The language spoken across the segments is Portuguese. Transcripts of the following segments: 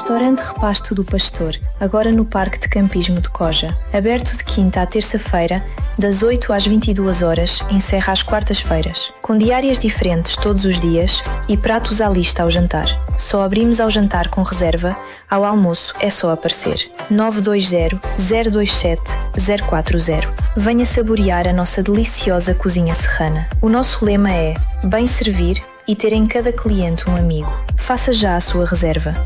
Restaurante Repasto do Pastor, agora no Parque de Campismo de Coja. Aberto de quinta à terça-feira, das 8 às 22 horas, encerra às quartas-feiras. Com diárias diferentes todos os dias e pratos à lista ao jantar. Só abrimos ao jantar com reserva, ao almoço é só aparecer. 920-027-040. Venha saborear a nossa deliciosa cozinha serrana. O nosso lema é bem servir e ter em cada cliente um amigo. Faça já a sua reserva.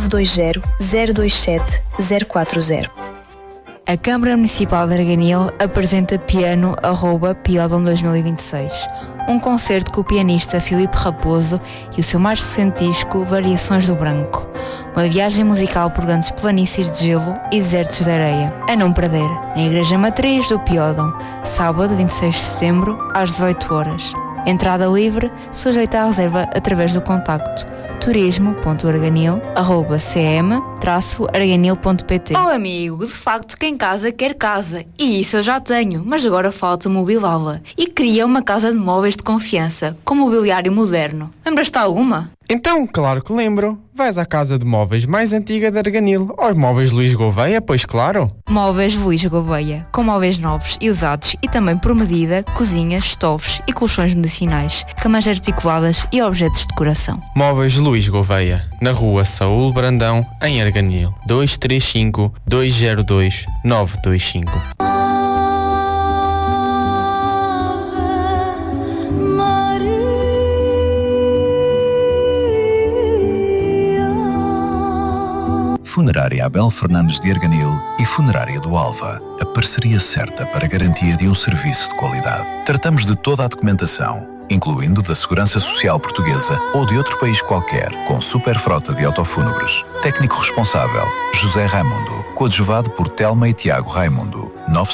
920-027-040. A Câmara Municipal de Arganil apresenta Piano @Piodon 2026, um concerto com o pianista Filipe Raposo e o seu mais recente disco Variações do Branco, uma viagem musical por grandes planícies de gelo e desertos de areia. A não perder, na Igreja Matriz do Piodon, sábado 26 de setembro, às 18 horas. Entrada livre, sujeita à reserva através do contacto turismo.arganil@cm-arganil.pt. Oh amigo, de facto quem casa quer casa, e isso eu já tenho, mas agora falta mobilá-la. E queria uma casa de móveis de confiança, com mobiliário moderno. Lembras-te de alguma? Então, claro que lembro. Vais à casa de móveis mais antiga de Arganil, aos Móveis Luís Gouveia, pois claro. Móveis Luís Gouveia, com móveis novos e usados e também por medida, cozinhas, estofos e colchões medicinais, camas articuladas e objetos de decoração. Móveis Luís Gouveia, na rua Saúl Brandão, em Arganil, 235-202-925. Funerária Abel Fernandes de Arganil e Funerária do Alva, a parceria certa para a garantia de um serviço de qualidade. Tratamos de toda a documentação, incluindo da Segurança Social Portuguesa ou de outro país qualquer, com super frota de autofúnebres. Técnico responsável, José Raimundo, coadjuvado por Telma e Tiago Raimundo,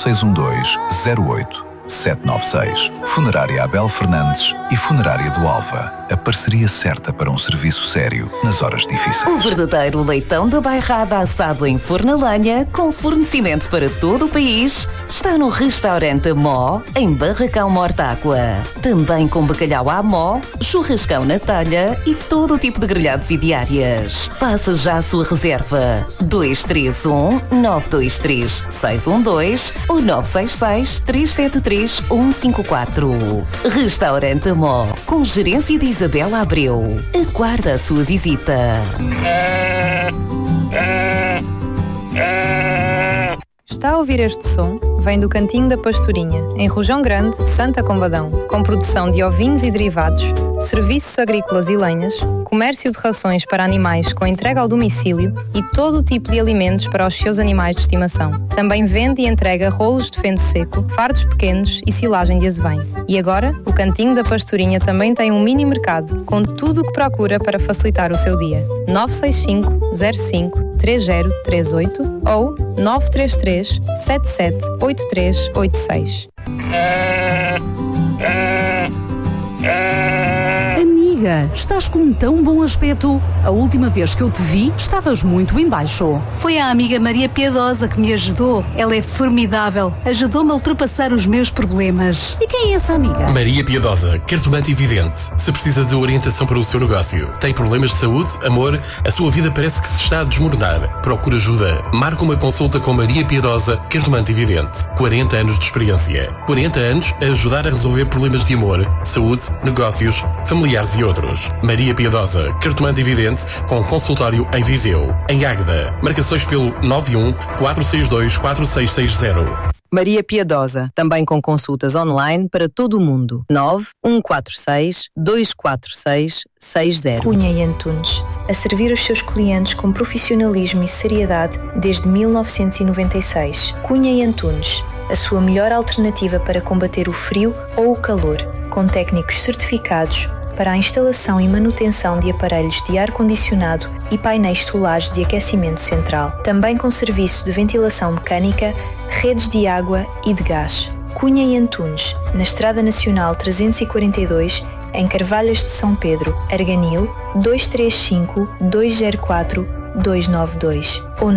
9612-08-796. Funerária Abel Fernandes e Funerária do Alva, a parceria certa para um serviço sério nas horas difíceis. O verdadeiro leitão da bairrada assado em forno a lenha, com fornecimento para todo o país, está no Restaurante Mó, em Barracão Mortágua. Também com bacalhau à mó, churrascão na talha e todo o tipo de grelhados e diárias. Faça já a sua reserva. 231-923-612 ou 966-373-154. Restaurante Mó, com gerência de Isabela Abreu. Aguarda a sua visita. Está a ouvir este som? Vem do Cantinho da Pastorinha, em Rojão Grande, Santa Combadão, com produção de ovinos e derivados, serviços agrícolas e lenhas, comércio de rações para animais com entrega ao domicílio e todo o tipo de alimentos para os seus animais de estimação. Também vende e entrega rolos de feno seco, fardos pequenos e silagem de azevém. E agora, o Cantinho da Pastorinha também tem um mini mercado, com tudo o que procura para facilitar o seu dia. 965 05 3038 ou 933 77 8386. Amiga, estás com um tão bom aspecto. A última vez que eu te vi, estavas muito em baixo. Foi a amiga Maria Piedosa que me ajudou. Ela é formidável. Ajudou-me a ultrapassar os meus problemas. E quem é essa amiga? Maria Piedosa, cartomante e vidente. Se precisa de orientação para o seu negócio, tem problemas de saúde, amor, a sua vida parece que se está a desmoronar. Procura ajuda. Marca uma consulta com Maria Piedosa, cartomante e vidente. 40 anos de experiência. 40 anos a ajudar a resolver problemas de amor, saúde, negócios, familiares e outros. Maria Piedosa, cartomante e vidente, com consultório em Viseu. Em Águeda, marcações pelo 91-462-4660. Maria Piedosa, também com consultas online para todo o mundo. 9-146-246-60. Cunha e Antunes, a servir os seus clientes com profissionalismo e seriedade desde 1996. Cunha e Antunes, a sua melhor alternativa para combater o frio ou o calor, com técnicos certificados para a instalação e manutenção de aparelhos de ar-condicionado e painéis solares de aquecimento central. Também com serviço de ventilação mecânica, redes de água e de gás. Cunha e Antunes, na Estrada Nacional 342, em Carvalhas de São Pedro, Arganil, 235-204-292 ou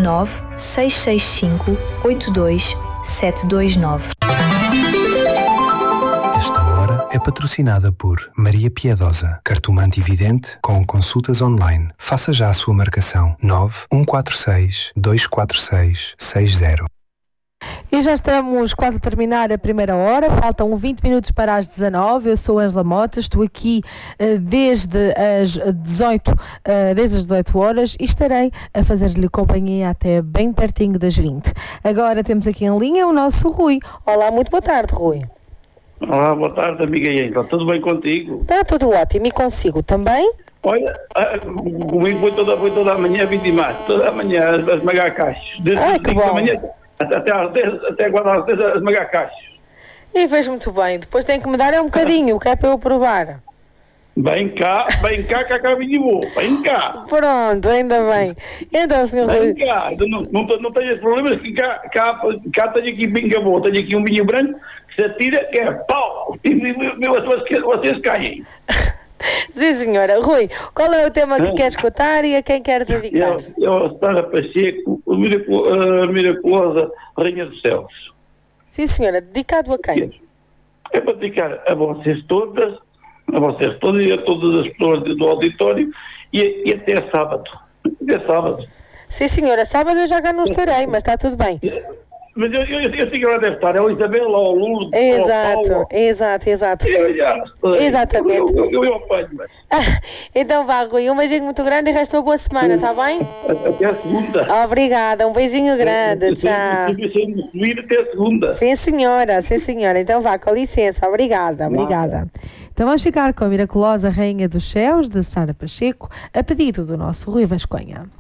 9-665-82-729. Esta hora É patrocinada por Maria Piedosa, cartomante e vidente com consultas online. Faça já a sua marcação 9146 246 60. E já estamos quase a terminar a primeira hora, faltam 20 minutos para as 19. Eu sou Ângela Mota, estou aqui desde as 18 horas e estarei a fazer-lhe companhia até bem pertinho das 20. Agora temos aqui em linha o nosso Rui. Olá, muito boa tarde, Rui. Olá, boa tarde, amiga Ângela. Tudo bem contigo? Está tudo ótimo. E consigo também? Olha, comigo foi toda a manhã, 20 de março, toda a manhã a esmagar caixas. Desde que bom. Da manhã até às 10, até agora às 10 a esmagar caixas. E vejo muito bem. Depois tem que me dar um bocadinho, que é para eu provar. Vem cá, que a vinho vou. Vem cá. Pronto, ainda bem. Então, senhor Rui... Vem cá, não tenhas problemas que cá tenho aqui vinho bom, tenho aqui um vinho branco que se atira, que é pau. E vocês caem. Sim, senhora. Rui, qual é o tema que quer escutar e a quem quer dedicar? Eu Sara Pacheco, a miraculosa Rainha dos Céus. Sim, senhora. Dedicado a quem? É para dedicar a vocês todas e a todas as pessoas do auditório e até sábado. Até sábado. Sim, senhora. Sábado eu já cá não estarei, mas está tudo bem. Mas eu sei que ela deve estar, é a Isabel, ou o Lula, Exato. Exatamente. Eu apanho, mas... Então vá, Rui, um beijinho muito grande e resta uma boa semana, está bem? Até a segunda. Obrigada, um beijinho grande, tchau. Até a segunda. Sim, senhora. Então vá, com licença, obrigada. Então vamos ficar com a miraculosa Rainha dos Céus, de Sara Pacheco, a pedido do nosso Rui Vasconha.